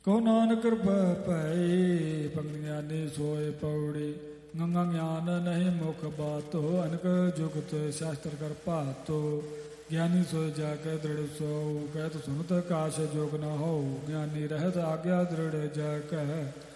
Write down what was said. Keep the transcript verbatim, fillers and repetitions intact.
ਕੋ ਨਾਨਕ ਕਿਰਪਾ ਭਈ ਪੰਗਤ ਗਿਆਨੀ ਸੋਏ ਪੌੜੀ ਗੰਗਾ ਗਿਆਨ ਨਹੀਂ ਮੁਖ ਬਾਤੋ ਅਨਕ ਜੁਗਤ ਸ਼ਾਸਤਰ ਕਰ ਭਾਤੋ ਗਿਆਨੀ ਸੋਏ ਜਾ ਕੇ ਦ੍ਰਿੜ ਸੋ ਕਹਿਤ ਸੁਨਤ ਕਾਸ਼ ਜੋਗ ਨ ਹੋ ਗਿਆਨੀ ਰਹਿਤ ਆਗਿਆ ਦ੍ਰਿੜ ਜਾ ਕਹਿ